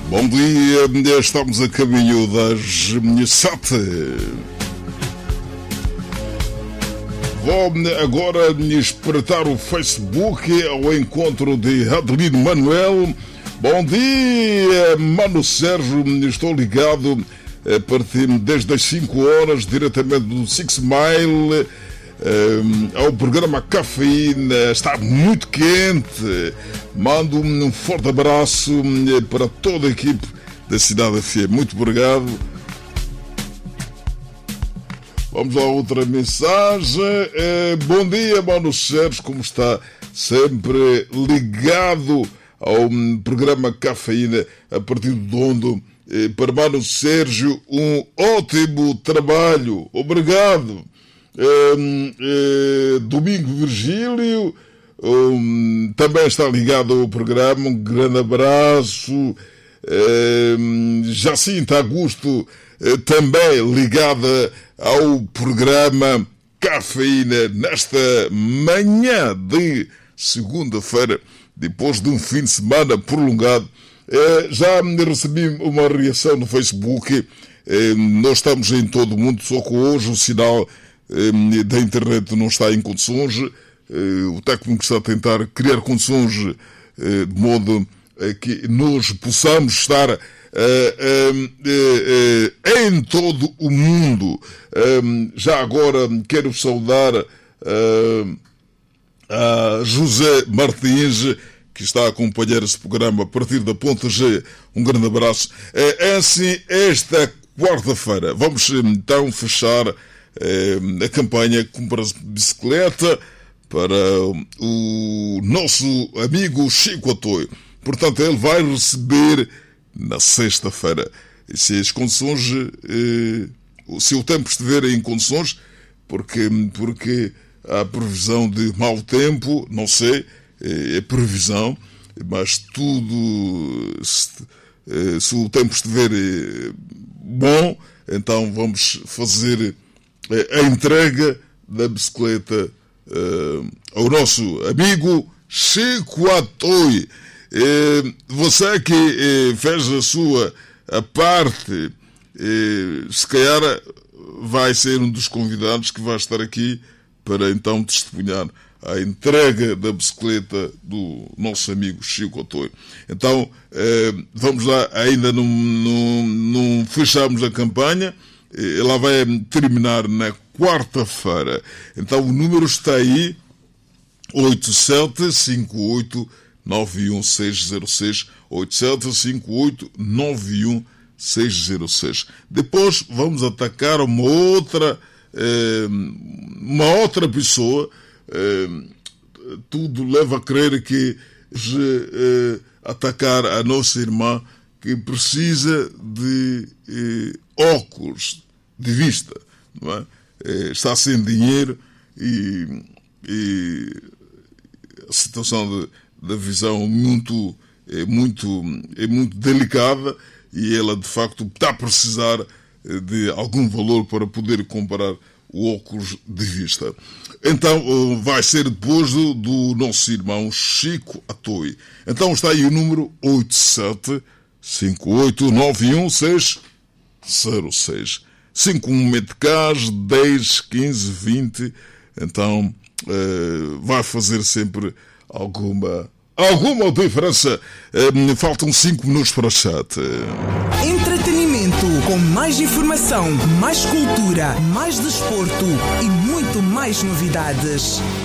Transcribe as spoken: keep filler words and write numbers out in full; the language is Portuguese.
Bom dia, estamos a caminho das sete. Vou agora espreitar o Facebook ao encontro de Adelino Manuel. Bom dia, Mano Sérgio, estou ligado a partir desde as cinco horas, diretamente do Six Mile, ao programa Cafeína. Está muito quente. Mando um forte abraço para toda a equipe da Cidade F M. Muito obrigado. Vamos lá, outra mensagem. Bom dia, Mano Sérgio, como está? Sempre ligado ao programa Cafeína a partir de onde, para Mano Sérgio, um ótimo trabalho. Obrigado. Um, um, Domingo Virgílio um, também está ligado ao programa. Um grande abraço. Um, Jacinta Augusto um, também ligada ao programa Cafeína nesta manhã de segunda-feira, depois de um fim de semana prolongado. Uh, já recebi uma reação no Facebook. Uh, nós estamos em todo o mundo, só que hoje o sinal da internet não está em condições. O técnico está a tentar criar condições de modo a que nós possamos estar em todo o mundo. Já agora quero saudar a José Martins, que está a acompanhar esse programa a partir da Ponta G. Um grande abraço. É assim, esta quarta-feira vamos então fechar a campanha Compra Bicicleta para o nosso amigo Chico Atoio. Portanto, ele vai receber na sexta-feira. E se as condições, se o tempo estiver em condições, porque, porque há previsão de mau tempo, não sei, é previsão, mas tudo, se, se o tempo estiver bom, então vamos fazer a entrega da bicicleta uh, ao nosso amigo Chico Atoio. Uh, você que uh, fez a sua a parte, uh, se calhar vai ser um dos convidados que vai estar aqui para então testemunhar a entrega da bicicleta do nosso amigo Chico Atoio. Então, uh, vamos lá, ainda não, não, não fechamos a campanha. Ela vai terminar na quarta-feira. Então o número está aí: oito sete cinco oito nove um seis zero seis, oito sete cinco oito nove um seis zero seis. Depois vamos atacar uma outra uma outra pessoa. Tudo leva a crer que atacar a nossa irmã, que precisa de óculos de vista, não é? Está sem dinheiro e, e a situação da visão muito, é, muito, é muito delicada, e ela de facto está a precisar de algum valor para poder comprar o óculos de vista. Então vai ser depois do, do nosso irmão Chico Atoio. Então está aí o número oito sete cinco oito nove um seis zero seis. cinco um Metecas, dez, quinze, vinte. Então uh, vai fazer sempre alguma, alguma diferença. Uh, faltam cinco minutos para o chat. Entretenimento com mais informação, mais cultura, mais desporto e muito mais novidades.